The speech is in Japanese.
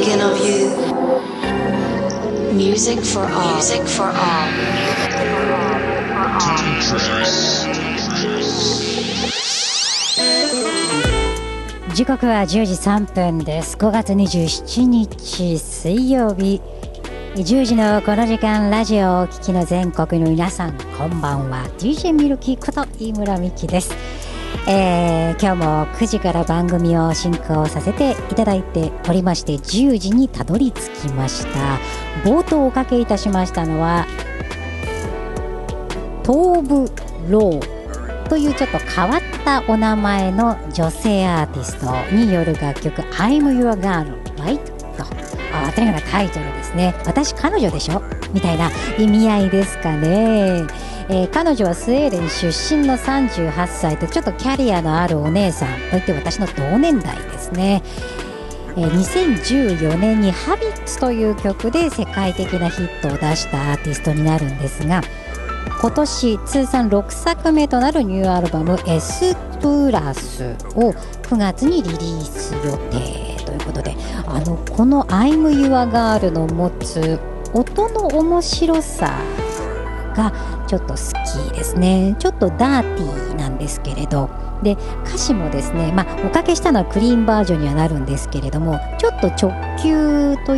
thinking of you. Music for all. Music for all. Time Tracks。 時刻は10時3分です。5月27日水曜日10時のこの時間、ラジオをお聞きの全国の皆さん、こんばんは。 DJ ミルキーこと飯村美希です。今日も9時から番組を進行させていただいておりまして、10時にたどり着きました。冒頭おかけいたしましたのはトーブ・ローというちょっと変わったお名前の女性アーティストによる楽曲 I'm Your Girl Right というようなタイトルですね。私彼女でしょみたいな意味合いですかね。彼女はスウェーデン出身の38歳とちょっとキャリアのあるお姉さんといって私の同年代ですね。2014年にハビッツという曲で世界的なヒットを出したアーティストになるんですが、今年通算6作目となるニューアルバム S プラスを9月にリリース予定ということで、この I'm Your Girl の持つ音の面白さがちょっと好きですね。ちょっとダーティーなんですけれど、で歌詞もですね、おかけしたのはクリーンバージョンにはなるんですけれども、ちょっと直球と